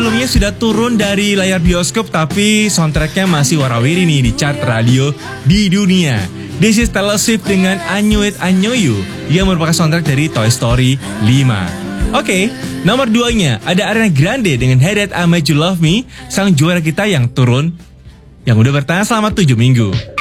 sebelumnya sudah turun dari layar bioskop, tapi soundtracknya masih warawiri nih di chart radio di dunia. This is Taylor Swift dengan I Knew It, I Know You yang merupakan soundtrack dari Toy Story 5. Oke, nomor 2-nya ada Ariana Grande dengan Hey That I Made You Love Me, sang juara kita yang turun, yang udah bertahan selama 7 minggu.